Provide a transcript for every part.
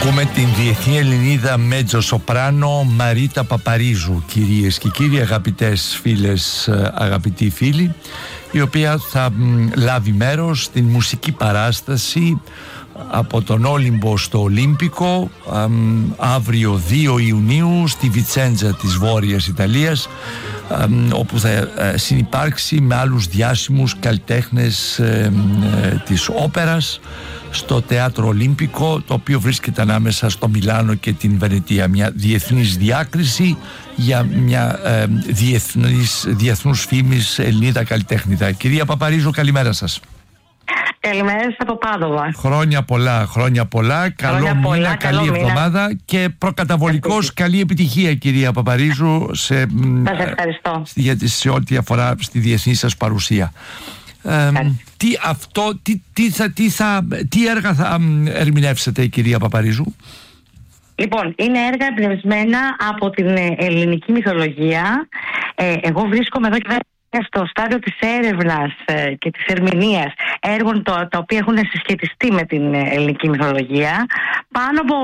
Ακούμε την διεθνή Ελληνίδα μέτζο σοπράνο Μαρίτα Παπαρίζου, κυρίες και κύριοι, αγαπητές φίλες, αγαπητοί φίλοι, η οποία θα λάβει μέρος στην μουσική παράσταση από τον Όλυμπο στο Ολύμπικο αύριο 2 Ιουνίου στη Βιτσέντζα της Βόρειας Ιταλίας, όπου θα συνυπάρξει με άλλους διάσημους καλλιτέχνες της όπερας στο Θέατρο Ολύμπικο, το οποίο βρίσκεται ανάμεσα στο Μιλάνο και την Βενετία. Μια διεθνής διάκριση για μια διεθνούς φήμης Ελληνίδα καλλιτέχνητα. Κυρία Παπαρίζου, καλημέρα σας. Καλημέρα σας από Πάδοβα. Χρόνια πολλά, καλό μήνα, καλή εβδομάδα και προκαταβολικώς καλή επιτυχία, κυρία Παπαρίζου, σας ευχαριστώ σε ό,τι αφορά στη διεθνή σας παρουσία. Τι έργα θα ερμηνεύσετε, κυρία Παπαρίζου? Λοιπόν, είναι έργα εμπνευσμένα από την ελληνική μυθολογία. Εγώ βρίσκομαι εδώ και στο στάδιο της έρευνας και της ερμηνείας έργων τα οποία έχουν συσχετιστεί με την ελληνική μυθολογία. Πάνω από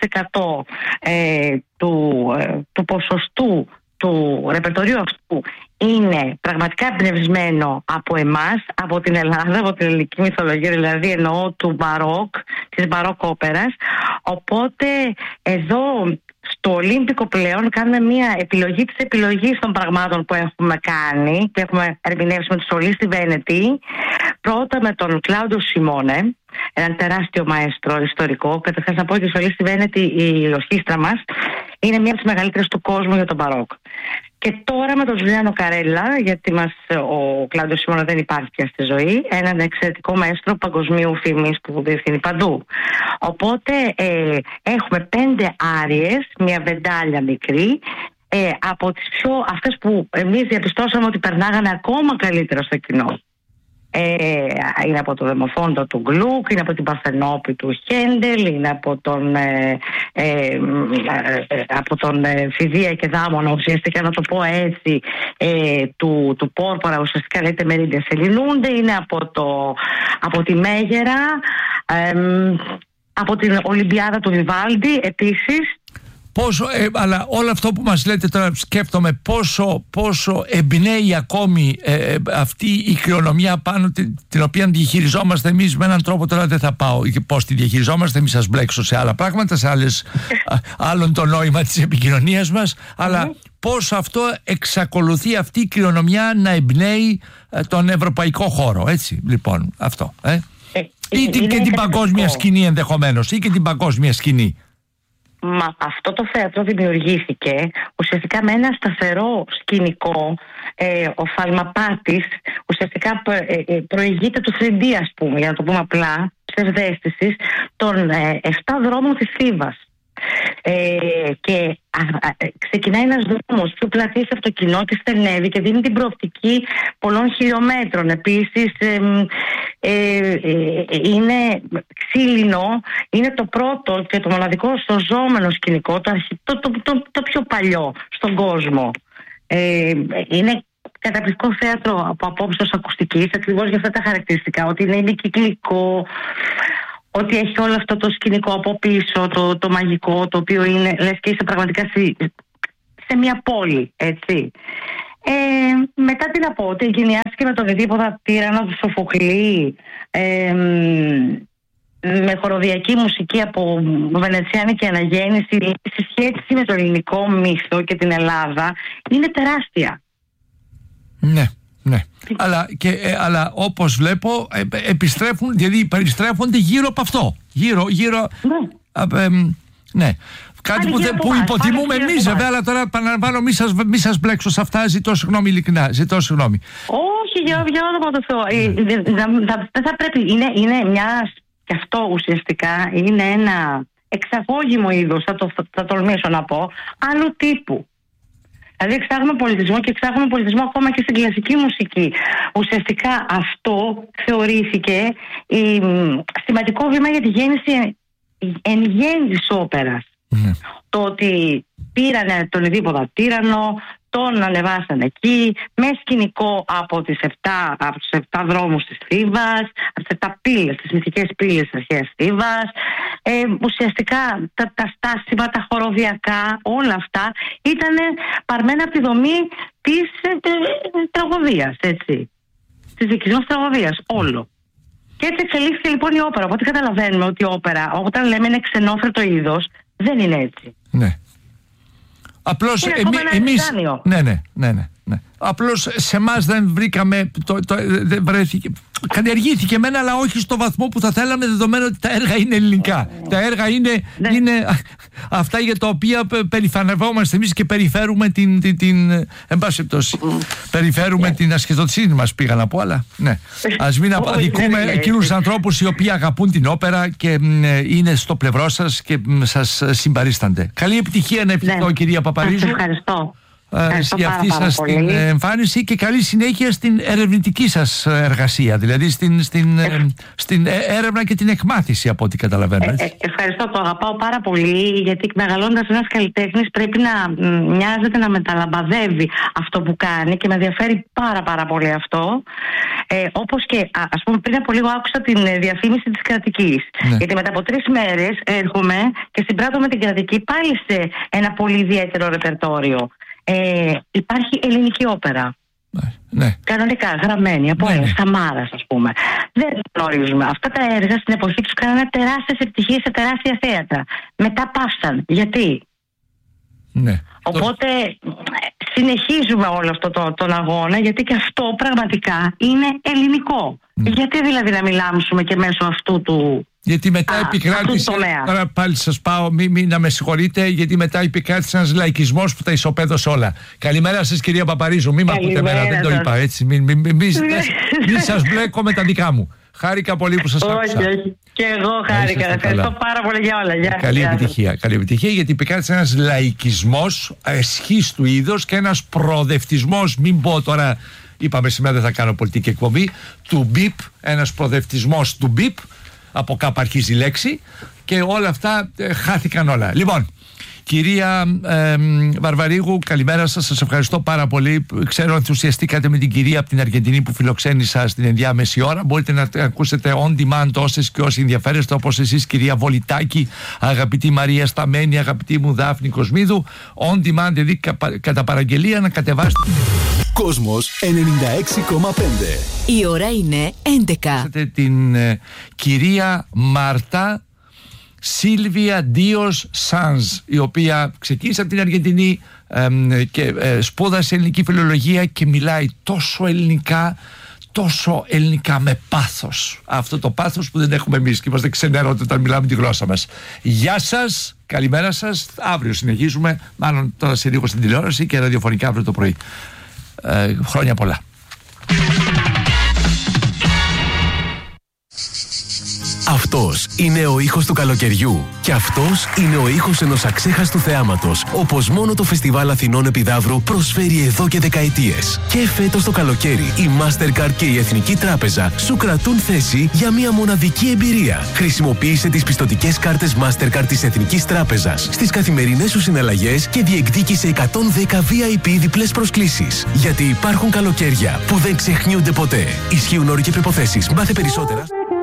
85% του ποσοστού του ρεπερτορίου αυτού είναι πραγματικά εμπνευσμένο από εμάς, από την Ελλάδα, από την ελληνική μυθολογία, δηλαδή εννοώ του μπαρόκ, της μπαρόκ όπερας. Οπότε εδώ στο Ολύμπικο πλέον κάνουμε μια επιλογή της επιλογής των πραγμάτων που έχουμε κάνει, που έχουμε ερμηνεύσει με τους Σολίστη Βένετη. Πρώτα με τον Κλάουντο Σιμώνε, έναν τεράστιο μαέστρο ιστορικό. Καταρχάς να πω ότι η Σολίστη Βένετη, η ορχήστρα μας, είναι μία από τις μεγαλύτερες του κόσμου για τον μπαρόκ. Και τώρα με τον Τζουλιάνο Καρέλα, γιατί ο Κλάουντο Σιμώνε δεν υπάρχει πια στη ζωή, έναν εξαιρετικό μαέστρο παγκοσμίου φήμης που διευθύνει παντού. Οπότε έχουμε 5 άριες, μια βεντάλια μικρή, από τις αυτές που εμείς διαπιστώσαμε ότι περνάγανε ακόμα καλύτερα στο κοινό. Είναι από το Δεμοφόντο του Γκλουκ, είναι από την Παρθενόπη του Χέντελ, είναι από τον Φιδία και Δάμονα, ουσιαστικά να το πω έτσι, του Πόρπορα, ουσιαστικά λέγεται Μερίδια Σελινούντε, είναι από τη Μέγερα, από την Ολυμπιάδα του Βιβάλντι επίσης. Αλλά όλο αυτό που μας λέτε τώρα, σκέφτομαι πόσο εμπνέει ακόμη αυτή η κληρονομιά πάνω την οποία διαχειριζόμαστε εμείς με έναν τρόπο. Τώρα δεν θα πάω πώς τη διαχειριζόμαστε, μην σας μπλέξω σε άλλα πράγματα, σε άλλον το νόημα της επικοινωνίας μας, αλλά πόσο αυτό εξακολουθεί αυτή η κληρονομιά να εμπνέει τον ευρωπαϊκό χώρο, έτσι, λοιπόν, αυτό ή και την παγκόσμια σκηνή ενδεχομένως, ή και την παγκόσμια σκηνή. Μα αυτό το θέατρο δημιουργήθηκε ουσιαστικά με ένα σταθερό σκηνικό. Ο Φαλμαπάτης ουσιαστικά προηγείται του 3D, ας πούμε, για να το πούμε απλά, ψευδαίσθησης, των 7 δρόμων της Θήβας. Και ξεκινάει ένας δρόμος πιο πλατής από το κοινό και στενεύει και δίνει την προοπτική πολλών χιλιόμετρων. Επίσης είναι ξύλινο, είναι το πρώτο και το μοναδικό σωζόμενο σκηνικό, το πιο παλιό στον κόσμο. Είναι καταπληκτικό θέατρο από απόψεως ακουστικής, ακριβώς για αυτά τα χαρακτηριστικά, ότι είναι κυκλικό, ότι έχει όλο αυτό το σκηνικό από πίσω, το μαγικό, το οποίο είναι, λες και είσαι πραγματικά σε μια πόλη, έτσι. Μετά τι να πω, ότι εγκαινιάστηκε με τον Εδίποδα Τύραννο του Σοφοκλή, με χοροδιακή μουσική από βενετσιάνικη αναγέννηση. Η συσχέτιση με το ελληνικό μύθο και την Ελλάδα είναι τεράστια. Ναι. Αλλά όπως βλέπω επιστρέφουν, δηλαδή περιστρέφονται γύρω από αυτό. Ναι. Κάτι που υποτιμούμε εμείς, βέβαια, αλλά τώρα επαναλαμβάνω, μη σας μπλέξω σε αυτά, ζητώ συγγνώμη ειλικρινά. Όχι, για όνομα του Θεού. Δεν θα πρέπει, είναι μια, και αυτό ουσιαστικά είναι ένα εξαγώγημο είδος, θα τολμήσω να πω, άλλου τύπου. Δηλαδή εξάγουμε πολιτισμό και εξάγουμε πολιτισμό ακόμα και στην κλασική μουσική. Ουσιαστικά αυτό θεωρήθηκε σημαντικό βήμα για τη γέννηση εν γέννη της όπερας. Το ότι πήρανε τον Εδίποδα Τύραννο, τον ανεβάσαν εκεί με σκηνικό από τους 7 δρόμους της Θήβας, από τις 7 πύλες, τις μυθικές πύλες της αρχαίας Θήβας. Ουσιαστικά τα στάσιμα, τα χοροδιακά, όλα αυτά ήταν παρμένα από τη δομή της τραγωδίας, έτσι. Της δικής μας τραγωδίας, όλο. Και έτσι εξελίχθηκε λοιπόν η όπερα. Οπότε καταλαβαίνουμε ότι η όπερα, όταν λέμε είναι ξενόφερτο είδος, δεν είναι έτσι. Ναι. Απλώς εμείς. Ναι. Απλώς σε εμάς δεν βρήκαμε. Δεν βρέθηκε. Καλλιεργήθηκε μένα, αλλά όχι στο βαθμό που θα θέλαμε, δεδομένου ότι τα έργα είναι ελληνικά. Τα έργα είναι αυτά για τα οποία περηφανευόμαστε εμείς και περιφέρουμε εν πάση περιπτώσει, περιφέρουμε την ασχετοσύνη μας, πήγα να πω, αλλά ναι. Ας μην αδικούμε εκείνους τους ανθρώπους οι οποίοι αγαπούν την όπερα και είναι στο πλευρό σας και σας συμπαρίστανται. Καλή επιτυχία να ευχηθώ, κυρία Παπαρίζου. Σας ευχαριστώ. Για αυτή σας την εμφάνιση και καλή συνέχεια στην ερευνητική σας εργασία, δηλαδή στην έρευνα και την εκμάθηση, από ό,τι καταλαβαίνω. Ευχαριστώ, το αγαπάω πάρα πολύ, γιατί μεγαλώντας ένας καλλιτέχνης πρέπει να μοιάζεται να μεταλαμπαδεύει αυτό που κάνει και με ενδιαφέρει πάρα πολύ αυτό. Όπως και ας πούμε πριν από λίγο άκουσα την διαφήμιση της Κρατικής, γιατί μετά από 3 μέρες έρχομαι και συμπράττω με την Κρατική πάλι σε ένα πολύ ιδιαίτερο ρεπερτόριο. Υπάρχει ελληνική όπερα. Ναι. Κανονικά, γραμμένη από Σαμάρας, ας πούμε. Δεν γνωρίζουμε. Αυτά τα έργα στην εποχή τους κάνανε τεράστιες επιτυχίες σε τεράστια θέατρα. Μετά πάυσαν. Γιατί? Ναι. Οπότε συνεχίζουμε όλο αυτό τον αγώνα, γιατί και αυτό πραγματικά είναι ελληνικό. Γιατί δηλαδή να μιλάμψουμε και μέσω αυτού του... Γιατί μετά επικράτησε. Τώρα πάλι σας πάω, να με συγχωρείτε, γιατί μετά επικράτησε ένας λαϊκισμός που τα ισοπαίδωσε όλα. Καλημέρα σας, κυρία Παπαρίζου. Μην μ' ακούτε εμένα, δεν το είπα έτσι. Μην σας μπλέκω με τα δικά μου. Χάρηκα πολύ που σας άκουσα. Όχι. Και εγώ χάρηκα. Ευχαριστώ πάρα πολύ για όλα. Καλή επιτυχία, γιατί επικράτησε ένας λαϊκισμός εσχής του είδους και ένας προοδευτισμός. Μην πω τώρα, είπαμε σήμερα δεν θα κάνω πολιτική εκπομπή, του BIP, ένας προοδευτισμός του BIP. Από κάπου αρχίζει η λέξη και όλα αυτά χάθηκαν όλα. Λοιπόν, κυρία Βαρβαρίγου, καλημέρα σας. Σας ευχαριστώ πάρα πολύ. Ξέρω ενθουσιαστήκατε με την κυρία από την Αργεντινή που φιλοξένησα στην ενδιάμεση ώρα. Μπορείτε να ακούσετε on demand όσες και όσοι ενδιαφέρεστε, όπως εσείς, κυρία Βολιτάκη, αγαπητή Μαρία Σταμένη, αγαπητή μου Δάφνη Κοσμίδου. On demand, δηλαδή κατά παραγγελία να κατεβάσετε. Κόσμος 96,5. Η ώρα είναι 11. Την κυρία Μάρτα Σίλβια Ντίος Σάνζ, η οποία ξεκίνησε από την Αργεντινή και σπούδασε ελληνική φιλολογία και μιλάει τόσο ελληνικά με πάθος. Αυτό το πάθος που δεν έχουμε εμείς και είμαστε ξενέρωτοι όταν μιλάμε τη γλώσσα μας. Γεια σας, καλημέρα σας. Αύριο συνεχίζουμε, μάλλον τώρα σε λίγο στην τηλεόραση και ραδιοφωνικά αύριο το πρωί. Χρόνια πολλά. Αυτός είναι ο ήχος του καλοκαιριού και αυτός είναι ο ήχος ενός αξέχαστου θεάματος, όπως μόνο το Φεστιβάλ Αθηνών Επιδαύρου προσφέρει εδώ και δεκαετίες. Και φέτος το καλοκαίρι η Mastercard και η Εθνική Τράπεζα σου κρατούν θέση για μια μοναδική εμπειρία. Χρησιμοποίησε τις πιστωτικές κάρτες Mastercard της Εθνικής Τράπεζας στις καθημερινές σου συναλλαγές και διεκδίκησε 110 VIP διπλές προσκλήσεις. Γιατί υπάρχουν καλοκαίρια που δεν ξεχνιούνται ποτέ. Ισχύουν όροι και προϋποθέσεις. Μάθε περισσότερα.